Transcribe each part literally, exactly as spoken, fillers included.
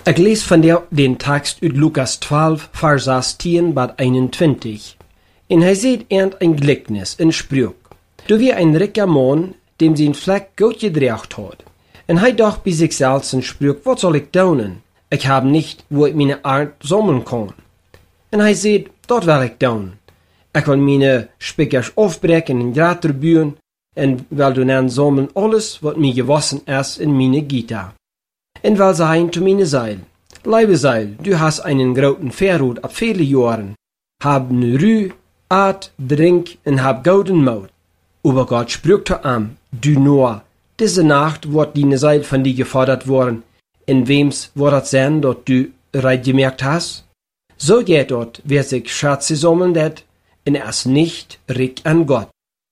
Ich lese von der den Text uit Lukas twaalf, vers zestien bis eenentwintig. En hij sieht ernt ein Gleichnis in Sprüch. Du wie ein ricker Mann, dem sein Fleck gut gedreht hat. En hij dacht bei sich selbst in Sprüch, was soll ich tun? Ich hab nicht, wo ich meine Art sammeln kann. En hij sieht, dat will ich tun. Ich will meine Spickers aufbrechen in Graterbühen, en will du dann sammeln alles, was mir gewassen ist in meine Gita. En will sagen zu meine Seil, liebe Seil, du hast einen großen Verrut ab viele Jahren, hab ne Rüh, Art, Drink en hab golden Maut. Aber Gott sprach zu ihm, du Noah, diese Nacht wird deine Seil von dir gefordert worden, in wems wird das sein, dass du reit gemerkt hast? So geht dort, wer sich Schätze sammeln det, en er ist nicht rik an Gott.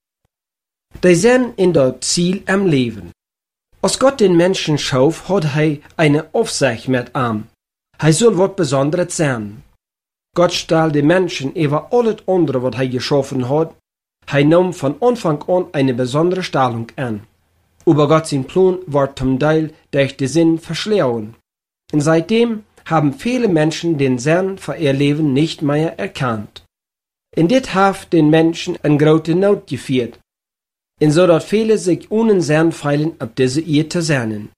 Die sind in das Ziel am Leben. Als Gott den Menschen schuf, hat er eine Aufsicht mit ihm. Er soll was Besonderes sein. Gott stellt den Menschen über alles andere, was er geschaffen hat. Er nahm von Anfang an eine besondere Stellung an. Aber Gott sein Plan wird zum Teil durch den Sinn verschlagen. Und seitdem haben viele Menschen den Sinn für ihr Leben nicht mehr erkannt. Und das hat den Menschen eine große Not geführt. Und so dass viele sich ohne Sinn feilen, ab diese ihr zu sehnen.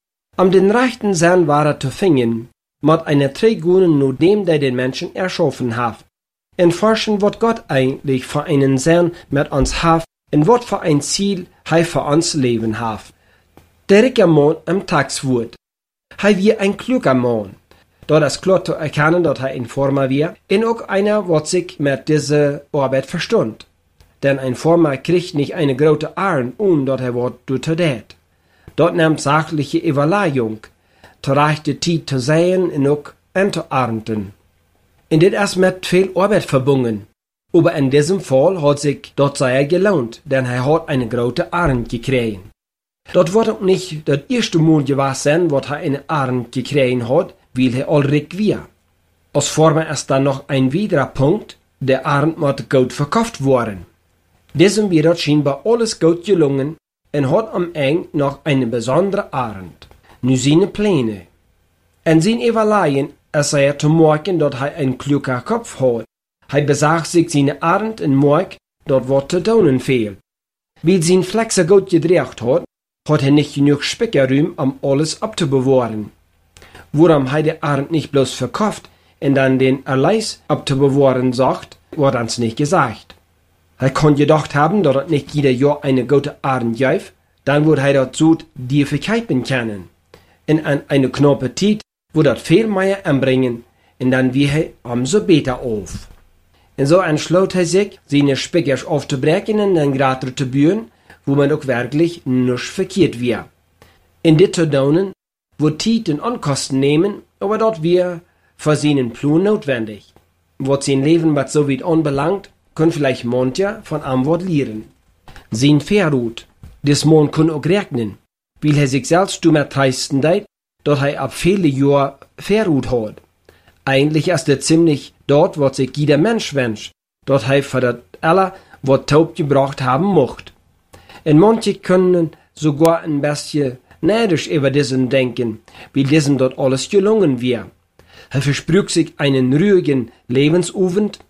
Um den rechten Sinn war zu finden, muss eine Trägunen nur dem, der den Menschen erschaffen hat. Und forschen, was Gott eigentlich für einen Sinn mit uns hat und was für ein Ziel er für uns Leben hat. Der ricke Mann am Tagswort. Er wie ein kluger Mann. Dort ist klar zu erkennen, dass er ein Former war, und auch einer, was sich mit dieser Arbeit verstund. Denn ein Former kriegt nicht eine große Arm, ohne dass er was tut. Dort nimmt sachliche Überlegung, zur rechten Zeit zu sehen und auch anzuernten. Und das ist mit viel Arbeit verbunden. Aber in diesem Fall hat sich dort sehr gelohnt, denn er hat eine große Arm gekriegt. Dort wird auch nicht das erste Mal gewesen, was er eine Arm gekriegt hat, weil er allrig war. Als Former ist dann noch ein weiterer Punkt, der Arm muss gut verkauft worden. Diesem wird dort scheinbar alles gut gelungen und hat am Ende noch eine besondere Arend. Nu seine Pläne. En zijn Evaluien ist er zu merken, dass er ein kluger Kopf hat. Er besagt sich seine Arend und merkt, dort was zu tun fehlt. Weil sein Fleck so gut gedreht hat, hat er nicht genug Speicherraum, um alles abzubewahren. Worum er die Arend nicht bloß verkauft und dann den Erleis abzubewahren sagt, wird uns nicht gesagt. Er kann gedacht haben, dass er nicht jeder Jahr eine gute Arend gibt, dann wird er dort so die verkeipen können. Und an eine knappe Zeit wird er viel mehr anbringen, und dann wird er umso besser auf. Und so entschloss er sich, seine Spickers aufzubrechen und dann Grater zu bauen, wo man auch wirklich nicht verkehrt wird. In dit zu tun, wird Zeit und Ankosten nehmen, aber dort wird für seinen Plan notwendig. Was sein Leben was so weit anbelangt, können vielleicht manche von einem Wort lernen. Sein Verrut, des Mann kann auch rechnen, weil er sich selbst damit treisten deit, dass er ab viele Jahre Verrut hat. Eigentlich ist er ziemlich dort, was sich jeder Mensch wünscht, dass er für das aller, was taub gebracht haben mocht. Und manche können sogar ein bisschen neidisch über diesen denken, wie diesem dort alles gelungen wird. Er versprüht sich einen ruhigen Lebensabend,